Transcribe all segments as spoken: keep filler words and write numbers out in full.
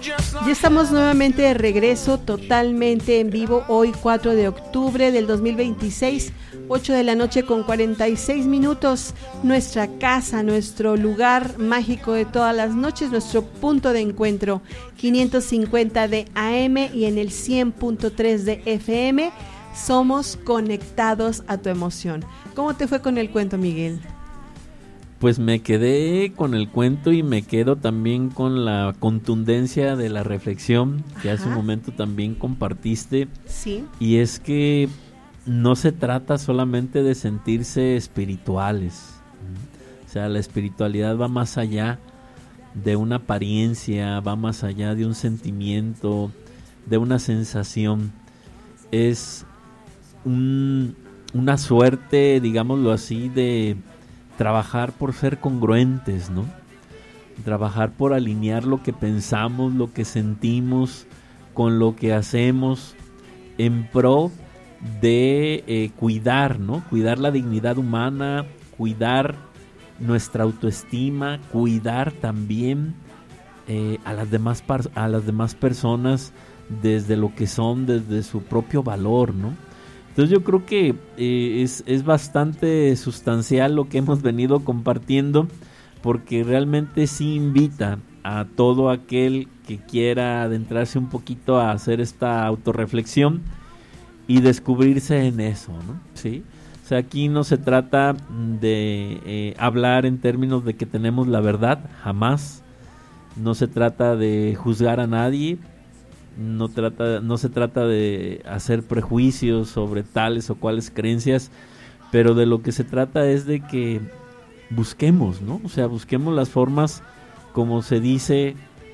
Ya estamos nuevamente de regreso, totalmente en vivo, hoy cuatro de octubre del dos mil veintiséis, ocho de la noche con cuarenta y seis minutos, nuestra casa, nuestro lugar mágico de todas las noches, nuestro punto de encuentro, quinientos cincuenta de A M y en el cien punto tres de F M, somos conectados a tu emoción. ¿Cómo te fue con el cuento, Miguel? Pues me quedé con el cuento y me quedo también con la contundencia de la reflexión que Ajá. hace un momento también compartiste. Sí. Y es que no se trata solamente de sentirse espirituales. O sea, la espiritualidad va más allá de una apariencia, va más allá de un sentimiento, de una sensación. Es un, una suerte, digámoslo así, de trabajar por ser congruentes, ¿no? Trabajar por alinear lo que pensamos, lo que sentimos con lo que hacemos en pro de eh, cuidar, ¿no? Cuidar la dignidad humana, cuidar nuestra autoestima, cuidar también eh, a las demás par- a las demás personas desde lo que son, desde su propio valor, ¿no? Entonces yo creo que eh, es, es bastante sustancial lo que hemos venido compartiendo, porque realmente sí invita a todo aquel que quiera adentrarse un poquito a hacer esta autorreflexión y descubrirse en eso, ¿no? ¿Sí? O sea, aquí no se trata de eh, hablar en términos de que tenemos la verdad, jamás. No se trata de juzgar a nadie. No trata, no se trata de hacer prejuicios sobre tales o cuales creencias, pero de lo que se trata es de que busquemos, ¿no? O sea, busquemos las formas, como se dice eh,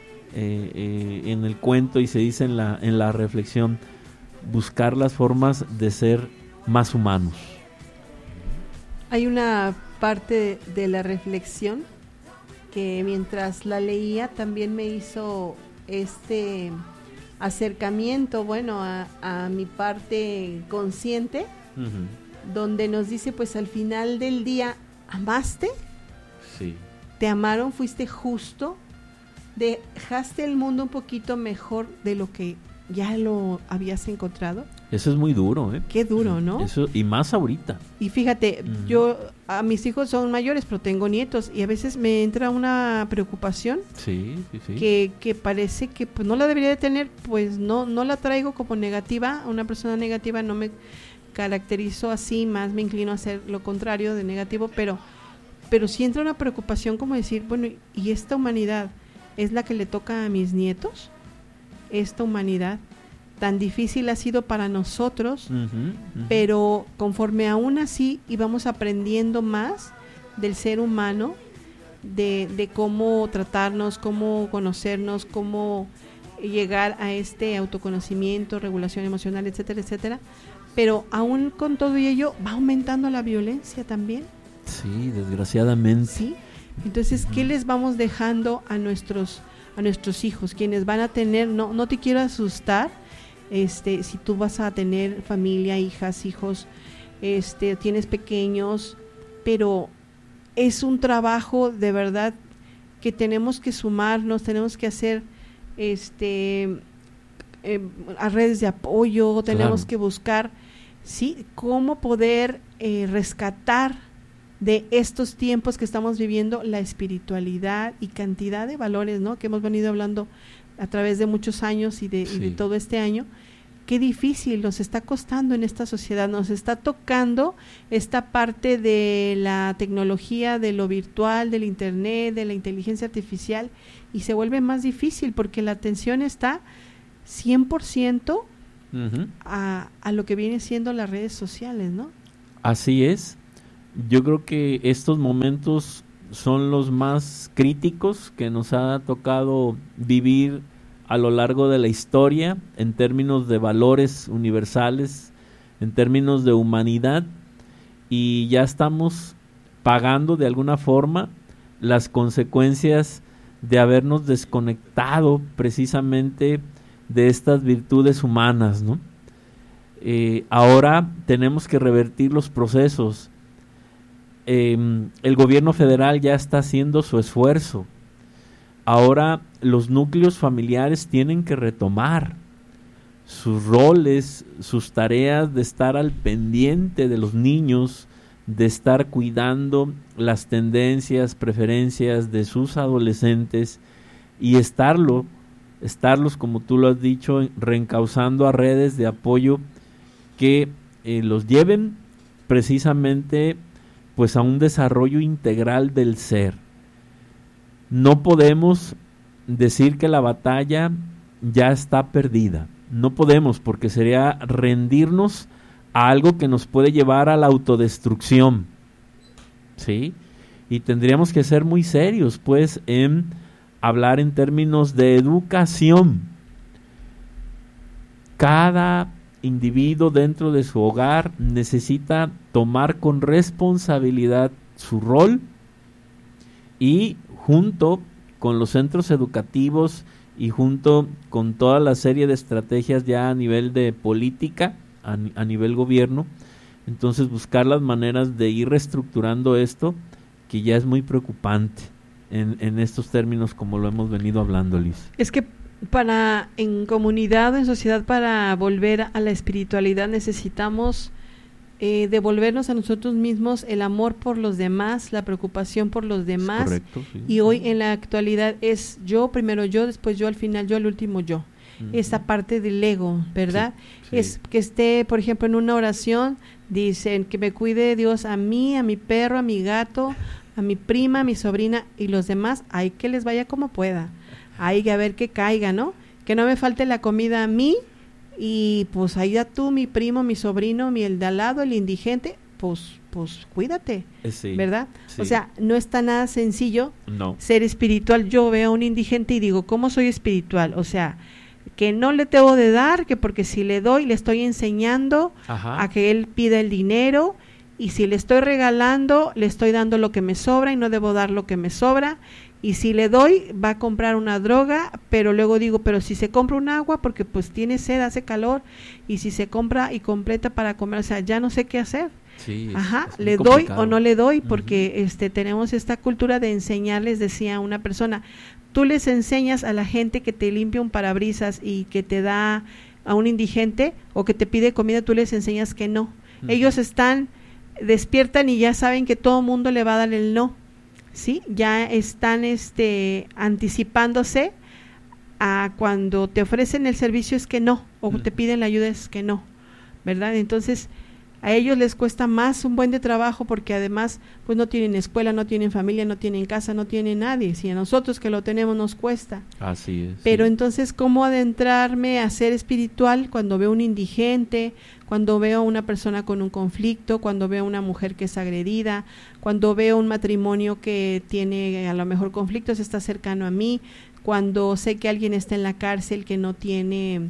eh, en el cuento y se dice en la, en la reflexión, buscar las formas de ser más humanos. Hay una parte de la reflexión que mientras la leía también me hizo este acercamiento, bueno, a, a mi parte consciente, uh-huh. donde nos dice, pues al final del día, ¿amaste? Sí. ¿Te amaron? ¿Fuiste justo? ¿Dejaste el mundo un poquito mejor de lo que ya lo habías encontrado? Eso es muy duro, ¿eh? Qué duro, ¿no? Eso, y más ahorita. Y fíjate, uh-huh. yo, a mis hijos son mayores, pero tengo nietos, y a veces me entra una preocupación. Sí, sí, sí. Que, que parece que pues no la debería de tener, pues no, no la traigo como negativa, una persona negativa, no me caracterizo así, más me inclino a hacer lo contrario de negativo, pero, pero sí entra una preocupación como decir, bueno, ¿y esta humanidad es la que le toca a mis nietos? Esta humanidad tan difícil ha sido para nosotros, uh-huh, uh-huh. pero conforme aún así íbamos aprendiendo más del ser humano, de, de cómo tratarnos, cómo conocernos, cómo llegar a este autoconocimiento, regulación emocional, etcétera, etcétera, pero aún con todo ello va aumentando la violencia también. Sí, desgraciadamente. Sí, entonces, ¿qué les vamos dejando a nuestros a nuestros hijos? Quienes van a tener, no, no te quiero asustar, este, si tú vas a tener familia, hijas, hijos, este, tienes pequeños, pero es un trabajo de verdad que tenemos que sumarnos, tenemos que hacer este eh, a redes de apoyo, tenemos claro. que buscar, sí, cómo poder eh, rescatar de estos tiempos que estamos viviendo la espiritualidad y cantidad de valores, ¿no? Que hemos venido hablando a través de muchos años y de, sí. y de todo este año. Qué difícil nos está costando en esta sociedad, nos está tocando esta parte de la tecnología, de lo virtual, del internet, de la inteligencia artificial, y se vuelve más difícil porque la atención está cien por ciento uh-huh. a, a lo que viene siendo las redes sociales, ¿no? Así es. Yo creo que estos momentos son los más críticos que nos ha tocado vivir a lo largo de la historia, en términos de valores universales, en términos de humanidad, y ya estamos pagando de alguna forma las consecuencias de habernos desconectado precisamente de estas virtudes humanas, ¿no? Eh, ahora tenemos que revertir los procesos. Eh, el gobierno federal ya está haciendo su esfuerzo ahora los núcleos familiares tienen que retomar sus roles, sus tareas de estar al pendiente de los niños, de estar cuidando las tendencias, preferencias de sus adolescentes y estarlo, estarlos, como tú lo has dicho, reencauzando a redes de apoyo que eh, los lleven precisamente pues a un desarrollo integral del ser. No podemos decir que la batalla ya está perdida. No podemos, porque sería rendirnos a algo que nos puede llevar a la autodestrucción, ¿sí? Y tendríamos que ser muy serios, pues, en hablar en términos de educación. Cada individuo dentro de su hogar necesita tomar con responsabilidad su rol y junto con los centros educativos y junto con toda la serie de estrategias ya a nivel de política, a, a nivel gobierno, entonces buscar las maneras de ir reestructurando esto, que ya es muy preocupante en, en estos términos como lo hemos venido hablando, Liz. Es que para en comunidad, en sociedad, para volver a la espiritualidad necesitamos eh, devolvernos a nosotros mismos el amor por los demás, la preocupación por los demás. Correcto, sí. Y hoy en la actualidad es yo, primero yo, después yo, al final yo, al último yo. Uh-huh. Esa parte del ego, ¿verdad? Sí, sí. Es que esté, por ejemplo, en una oración, dicen que me cuide Dios a mí, a mi perro, a mi gato, a mi prima, a mi sobrina y los demás, hay que les vaya como pueda. Hay que a ver que caiga, ¿no? Que no me falte la comida a mí y pues ahí ya tú, mi primo, mi sobrino, mi el de al lado, el indigente, pues pues cuídate, sí, ¿verdad? Sí. O sea, no está nada sencillo no. ser espiritual. Yo veo a un indigente y digo, ¿cómo soy espiritual? O sea, que no le debo de dar, que porque si le doy le estoy enseñando Ajá. a que él pida el dinero, y si le estoy regalando le estoy dando lo que me sobra y no debo dar lo que me sobra. Y si le doy, va a comprar una droga, pero luego digo, pero si se compra un agua, porque pues tiene sed, hace calor, y si se compra y completa para comer, o sea, ya no sé qué hacer. Sí, Ajá, es le doy o no le doy, porque uh-huh. este tenemos esta cultura de enseñarles, decía una persona, tú les enseñas a la gente que te limpia un parabrisas y que te da a un indigente, o que te pide comida, tú les enseñas que no. Uh-huh. Ellos están, despiertan y ya saben que todo mundo le va a dar el no. Sí, ya están este anticipándose a cuando te ofrecen el servicio es que no, o mm. te piden la ayuda es que no, ¿verdad? Entonces, a ellos les cuesta más un buen de trabajo porque además pues no tienen escuela, no tienen familia, no tienen casa, no tienen nadie. Si a nosotros que lo tenemos nos cuesta. Así es. Pero sí. entonces, ¿cómo adentrarme a ser espiritual cuando veo un indigente, cuando veo a una persona con un conflicto, cuando veo a una mujer que es agredida, cuando veo un matrimonio que tiene a lo mejor conflictos, está cercano a mí, cuando sé que alguien está en la cárcel que no tiene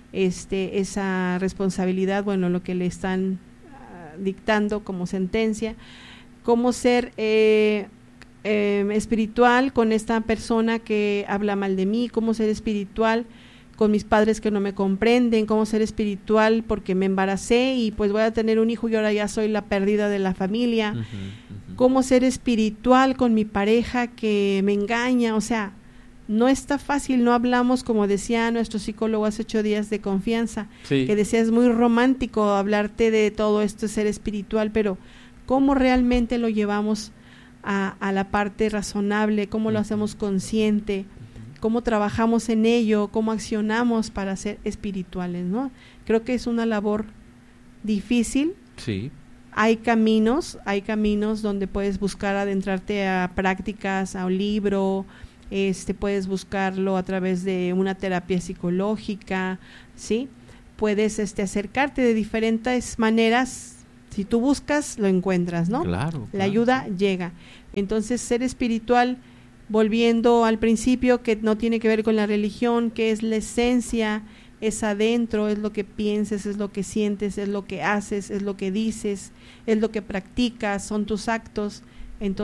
este esa responsabilidad, bueno, lo que le están dictando como sentencia, cómo ser eh, eh, espiritual con esta persona que habla mal de mí, cómo ser espiritual con mis padres que no me comprenden, cómo ser espiritual porque me embaracé y pues voy a tener un hijo y ahora ya soy la perdida de la familia, uh-huh, uh-huh. Cómo ser espiritual con mi pareja que me engaña, o sea, no está fácil, no hablamos, como decía nuestro psicólogo hace ocho días, de confianza, sí. que decía es muy romántico hablarte de todo esto, ser espiritual, pero ¿cómo realmente lo llevamos a, a la parte razonable? ¿Cómo lo hacemos consciente? ¿Cómo trabajamos en ello? ¿Cómo accionamos para ser espirituales? ¿No? Creo que es una labor difícil. Sí. Hay caminos, hay caminos donde puedes buscar adentrarte a prácticas, a un libro. Este puedes buscarlo a través de una terapia psicológica, ¿sí? Puedes este acercarte de diferentes maneras. Si tú buscas, lo encuentras, ¿no? Claro. La claro. ayuda llega. Entonces, ser espiritual, volviendo al principio, que no tiene que ver con la religión, que es la esencia, es adentro, es lo que piensas, es lo que sientes, es lo que haces, es lo que dices, es lo que practicas, son tus actos.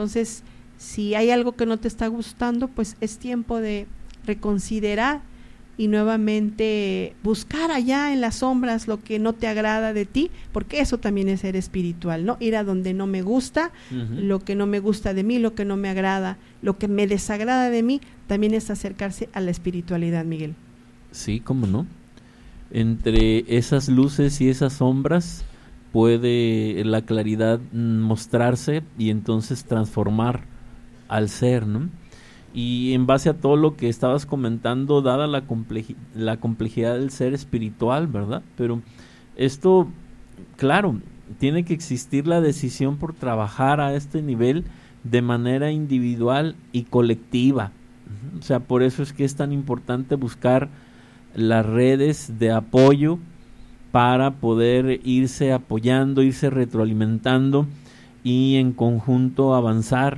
Entonces, si hay algo que no te está gustando, pues es tiempo de reconsiderar y nuevamente buscar allá en las sombras lo que no te agrada de ti, porque eso también es ser espiritual, ¿no? Ir a donde no me gusta, uh-huh. lo que no me gusta de mí, lo que no me agrada, lo que me desagrada de mí, también es acercarse a la espiritualidad, Miguel. Sí, cómo no. Entre esas luces y esas sombras puede la claridad mostrarse y entonces transformar al ser, ¿no? Y en base a todo lo que estabas comentando, dada la, complej- la complejidad del ser espiritual, ¿verdad? Pero esto, claro, tiene que existir la decisión por trabajar a este nivel de manera individual y colectiva. O sea, por eso es que es tan importante buscar las redes de apoyo para poder irse apoyando, irse retroalimentando y en conjunto avanzar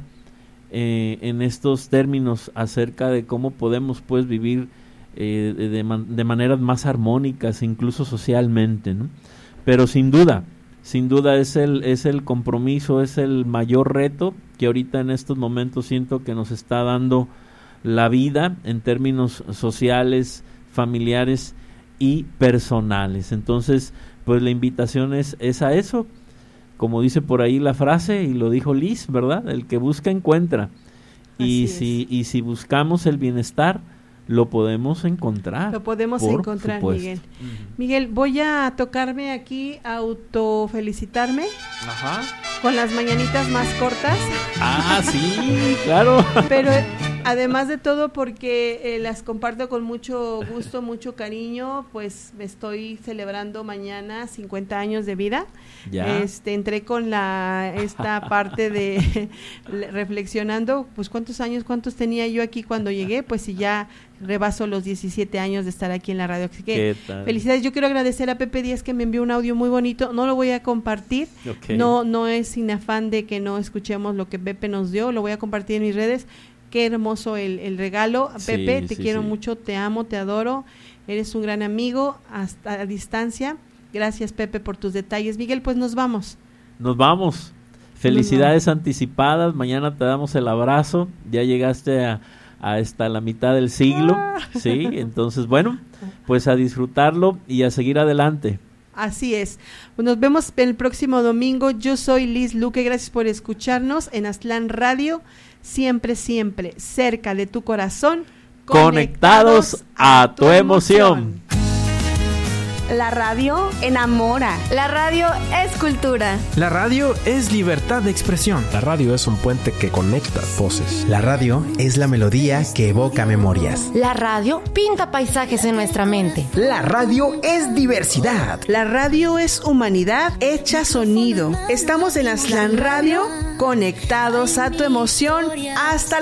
Eh, en estos términos acerca de cómo podemos pues vivir eh, de, man- de maneras más armónicas, incluso socialmente, ¿no? Pero sin duda, sin duda es el, es el compromiso, es el mayor reto que ahorita en estos momentos siento que nos está dando la vida en términos sociales, familiares y personales. Entonces, pues la invitación es, es a eso. Como dice por ahí la frase, y lo dijo Liz, ¿verdad? El que busca, encuentra. Y si, y si buscamos el bienestar, lo podemos encontrar. Lo podemos encontrar, supuesto. Miguel. Uh-huh. Miguel, voy a tocarme aquí, autofelicitarme. Ajá. Con las mañanitas más cortas. Ah, sí, claro. Pero además de todo, porque eh, las comparto con mucho gusto, mucho cariño, pues me estoy celebrando mañana cincuenta años de vida. Ya. Este, entré con la esta parte de reflexionando, pues cuántos años, cuántos tenía yo aquí cuando llegué, pues si ya rebaso los diecisiete años de estar aquí en la radio. Así que felicidades. Yo quiero agradecer a Pepe Díaz que me envió un audio muy bonito. No lo voy a compartir. Okay. No, no es sin afán de que no escuchemos lo que Pepe nos dio. Lo voy a compartir en mis redes. Qué hermoso el, el regalo. Sí, Pepe, te sí, quiero sí. mucho, te amo, te adoro. Eres un gran amigo hasta a distancia. Gracias, Pepe, por tus detalles. Miguel, pues nos vamos. Nos vamos. Felicidades nos vamos. Anticipadas. Mañana te damos el abrazo. Ya llegaste a hasta la mitad del siglo, ah. sí, entonces bueno, pues a disfrutarlo y a seguir adelante. Así es. Nos vemos el próximo domingo. Yo soy Liz Luque, gracias por escucharnos en Aztlán Radio, siempre, siempre cerca de tu corazón, conectados, conectados a tu emoción. emoción. La radio enamora. La radio es cultura. La radio es libertad de expresión. La radio es un puente que conecta voces. La radio es la melodía que evoca memorias. La radio pinta paisajes en nuestra mente. La radio es diversidad. La radio es humanidad hecha sonido. Estamos en Aztlán Radio, conectados a tu emoción. Hasta